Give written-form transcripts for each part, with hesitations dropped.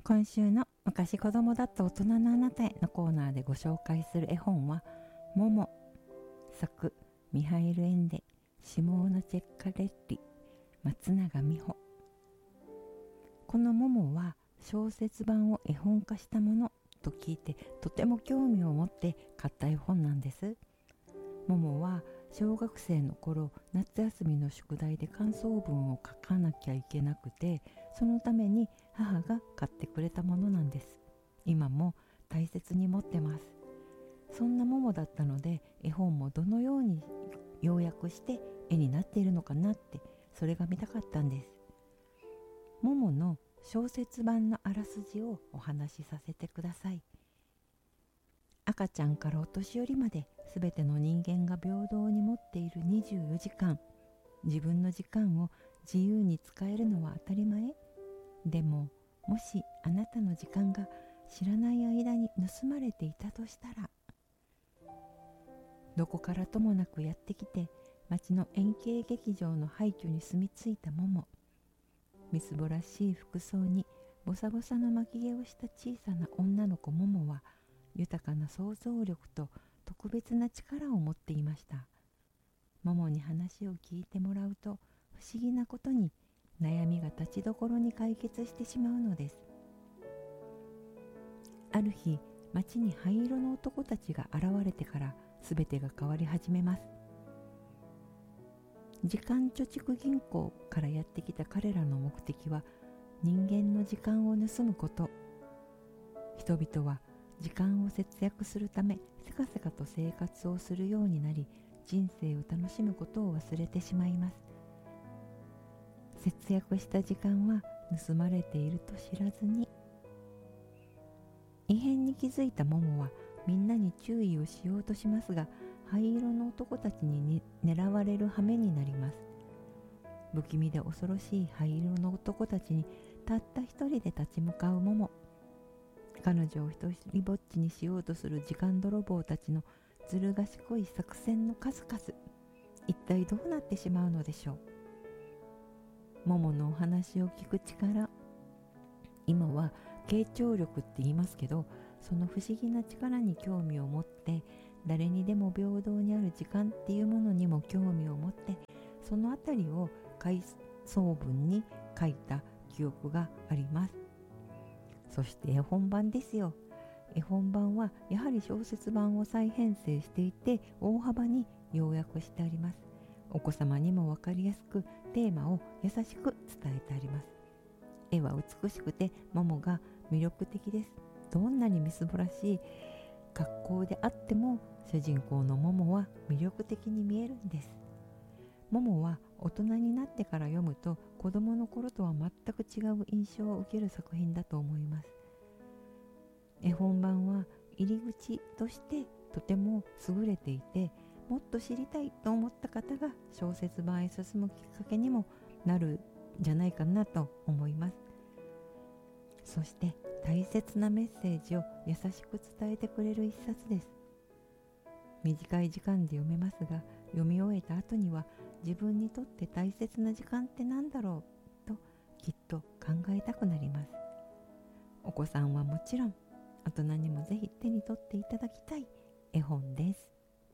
今週の昔子供だった大人のあなたへのコーナーでご紹介する絵本はモモ、作ミハイル・エンデ、シモーナ・チェッカレッリ、松永美穂。このモモは小説版を絵本化したものと聞いてとても興味を持って買った絵本なんです。モモは小学生の頃、夏休みの宿題で感想文を書かなきゃいけなくて、そのために母が買ってくれたものなんです。今も大切に持ってます。そんなモモだったので、絵本もどのように要約して絵になっているのかなって、それが見たかったんです。モモの小説版のあらすじをお話しさせてください。赤ちゃんからお年寄りまで、すべての人間が平等に持っている24時間。自分の時間を自由に使えるのは当たり前。でも、もしあなたの時間が知らない間に盗まれていたとしたら、どこからともなくやってきて、町の円形劇場の廃墟に住み着いたモモ。みすぼらしい服装にボサボサの巻き毛をした小さな女の子モモは、豊かな想像力と特別な力を持っていました。モモに話を聞いてもらうと、不思議なことに悩みが立ちどころに解決してしまうのです。ある日、町に灰色の男たちが現れてから、すべてが変わり始めます。時間貯蓄銀行からやってきた彼らの目的は、人間の時間を盗むこと。人々は時間を節約するため、せかせかと生活をするようになり、人生を楽しむことを忘れてしまいます。節約した時間は盗まれていると知らずに。異変に気づいたモモは、みんなに注意をしようとしますが、灰色の男たちに狙われる羽目になります。不気味で恐ろしい灰色の男たちにたった一人で立ち向かうモモ。彼女を一人ぼっちにしようとする時間泥棒たちのずる賢い作戦の数々。一体どうなってしまうのでしょう。モモのお話を聞く力。今は傾聴力って言いますけど、その不思議な力に興味を持って、誰にでも平等にある時間っていうものにも興味を持って、そのあたりを回想文に書いた記憶があります。そして絵本版ですよ。絵本版はやはり小説版を再編成していて、大幅に要約してあります。お子様にも分かりやすく、テーマを優しく伝えてあります。絵は美しくて、モモが魅力的です。どんなにみすぼらしい格好であっても、主人公のモモは魅力的に見えるんです。モモは大人になってから読むと、子供の頃とは全く違う印象を受ける作品だと思います。絵本版は入り口としてとても優れていて、もっと知りたいと思った方が小説版へ進むきっかけにもなるんじゃないかなと思います。そして大切なメッセージを優しく伝えてくれる一冊です。短い時間で読めますが、読み終えた後には、自分にとって大切な時間って何だろうときっと考えたくなります。お子さんはもちろん、大人にもぜひ手に取っていただきたい絵本です。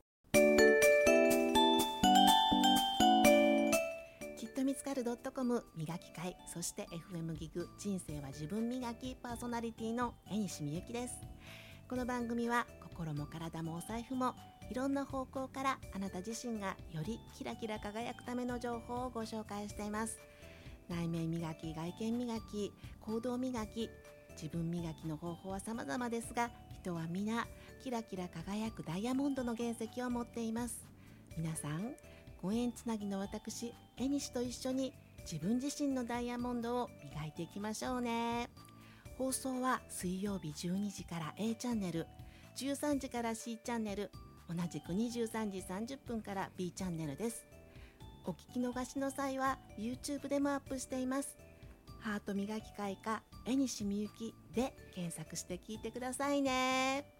きっと見つかる .com 磨き会、そして FM ギグ人生は自分磨きパーソナリティの江西みゆきです。この番組は心も体もお財布もいろんな方向からあなた自身がよりキラキラ輝くための情報をご紹介しています。内面磨き、外見磨き、行動磨き、自分磨きの方法は様々ですが、人は皆キラキラ輝くダイヤモンドの原石を持っています。皆さん、ご縁つなぎの私江西と一緒に自分自身のダイヤモンドを磨いていきましょうね。放送は水曜日12時から A チャンネル、13時から C チャンネル、同じく23時30分から B チャンネルです。お聞き逃しの際は YouTube でもアップしています。ハート磨き会か江西みゆきで検索して聞いてくださいね。